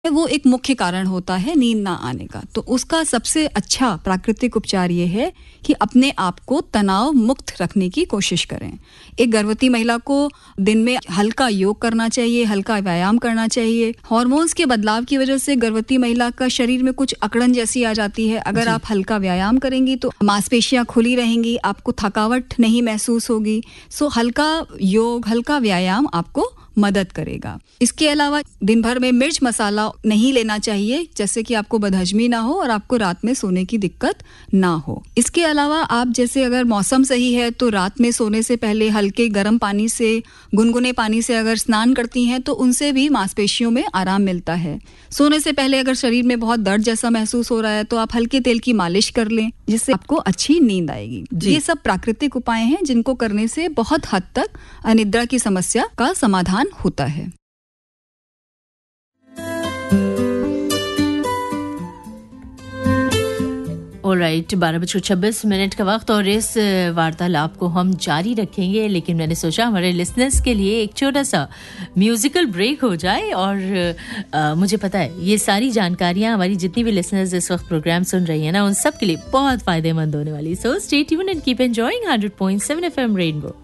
वो एक मुख्य कारण होता है नींद ना आने का। तो उसका सबसे अच्छा प्राकृतिक उपचार ये है कि अपने आप को तनाव मुक्त रखने की कोशिश करें। एक गर्भवती महिला को दिन में हल्का योग करना चाहिए, हल्का व्यायाम करना चाहिए। हार्मोन्स के बदलाव की वजह से गर्भवती महिला का शरीर में कुछ अकड़न जैसी आ जाती है। अगर आप हल्का व्यायाम करेंगी तो मांसपेशियां खुली रहेंगी, आपको थकावट नहीं महसूस होगी। सो हल्का योग, हल्का व्यायाम आपको मदद करेगा। इसके अलावा दिन भर में मिर्च मसाला नहीं लेना चाहिए, जैसे कि आपको बदहजमी ना हो और आपको रात में सोने की दिक्कत ना हो। इसके अलावा आप जैसे अगर मौसम सही है तो रात में सोने से पहले हल्के गर्म पानी से, गुनगुने पानी से अगर स्नान करती हैं तो उनसे भी मांसपेशियों में आराम मिलता है। सोने से पहले अगर शरीर में बहुत दर्द जैसा महसूस हो रहा है तो आप हल्के तेल की मालिश कर लें, जिससे आपको अच्छी नींद आएगी। ये सब प्राकृतिक उपाय हैं जिनको करने से बहुत हद तक अनिद्रा की समस्या का समाधान होता है। ऑलराइट, 12:26 का वक्त और इस वार्तालाप को हम जारी रखेंगे, लेकिन मैंने सोचा हमारे लिसनर्स के लिए एक छोटा सा म्यूजिकल ब्रेक हो जाए। और मुझे पता है ये सारी जानकारियां हमारी जितनी भी लिसनर्स इस वक्त प्रोग्राम सुन रही हैं ना, उन सब के लिए बहुत फायदेमंद होने वाली। So stay tuned and keep enjoying 100.7 FM rainbow.